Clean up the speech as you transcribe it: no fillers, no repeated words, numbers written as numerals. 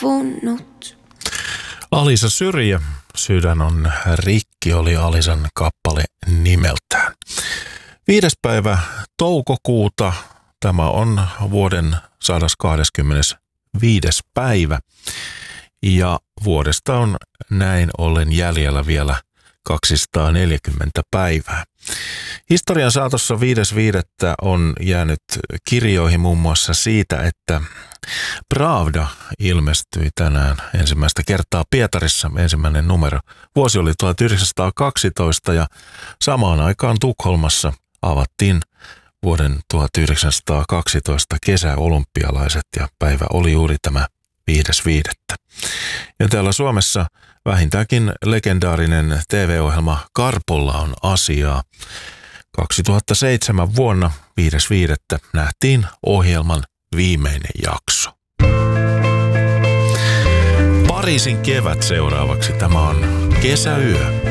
levunnut. Alisa Syrjä, Sydän on rikki, oli Alisan kappale nimeltään. 5. päivä toukokuuta, tämä on vuoden 125. päivä. Ja vuodesta on näin ollen jäljellä vielä 240 päivää. Historian saatossa 5.5. on jäänyt kirjoihin muun muassa siitä, että Pravda ilmestyi tänään ensimmäistä kertaa Pietarissa, ensimmäinen numero. Vuosi oli 1912 ja samaan aikaan Tukholmassa avattiin vuoden 1912 kesäolympialaiset ja päivä oli juuri tämä 5.5. Ja täällä Suomessa vähintäänkin legendaarinen TV-ohjelma Karpolla on asiaa. 2007 vuonna 5.5. nähtiin ohjelman viimeinen jakso. Pariisin kevät seuraavaksi. Tämä on Kesäyö.